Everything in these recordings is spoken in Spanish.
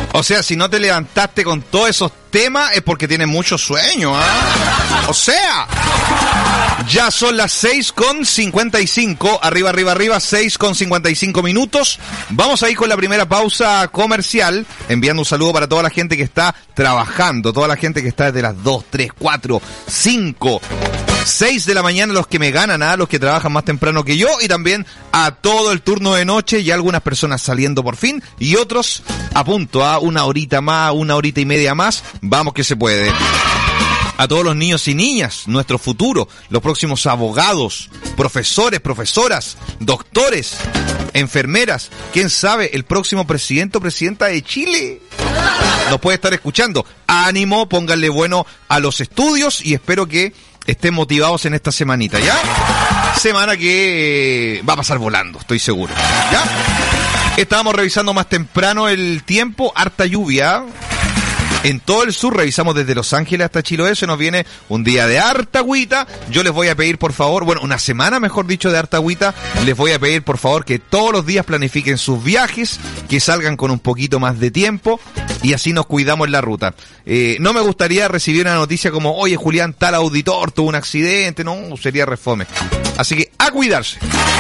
O sea, si no te levantaste con todos esos temas es porque tienes mucho sueño, ¿ah? O sea, ya son las 6:55, arriba, 6:55 minutos. Vamos a ir con la primera pausa comercial, enviando un saludo para toda la gente que está trabajando, toda la gente que está desde las 2, 3, 4, 5, 6 de la mañana, los que me ganan, los que trabajan más temprano que yo, y también a todo el turno de noche, y algunas personas saliendo por fin, y otros a punto, una horita más, una horita y media más, vamos que se puede. A todos los niños y niñas, nuestro futuro, los próximos abogados, profesores, profesoras, doctores, enfermeras, quién sabe, el próximo presidente o presidenta de Chile nos puede estar escuchando. Ánimo, pónganle bueno a los estudios y espero que estén motivados en esta semanita, ¿ya? Semana que va a pasar volando, estoy seguro, ¿ya? Estábamos revisando más temprano el tiempo, harta lluvia. En todo el sur, revisamos desde Los Ángeles hasta Chiloé, se nos viene un día de harta agüita. Yo les voy a pedir, por favor, bueno, una semana, mejor dicho, de harta agüita. Les voy a pedir, por favor, que todos los días planifiquen sus viajes, que salgan con un poquito más de tiempo y así nos cuidamos en la ruta. No me gustaría recibir una noticia como, oye, Julián, tal auditor tuvo un accidente, no, sería refome. Así que, a cuidarse.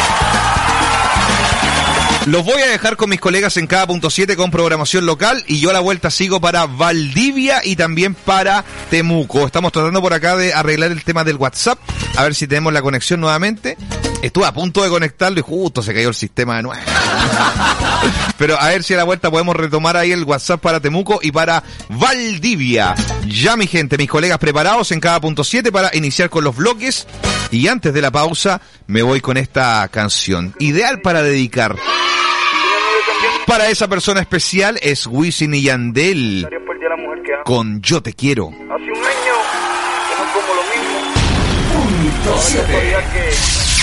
Los voy a dejar con mis colegas en cada punto 7 con programación local y yo a la vuelta sigo para Valdivia y también para Temuco. Estamos tratando por acá de arreglar el tema del WhatsApp, a ver si tenemos la conexión nuevamente. Estuve a punto de conectarlo y justo se cayó el sistema de nuevo. Pero a ver si a la vuelta podemos retomar ahí el WhatsApp para Temuco y para Valdivia. Ya mi gente, mis colegas preparados en cada punto 7 para iniciar con los bloques. Y antes de la pausa me voy con esta canción, ideal para dedicar. Para esa persona especial es Wisin y Yandel con Yo Te Quiero. Hace un año que no como lo mismo. Punto 7.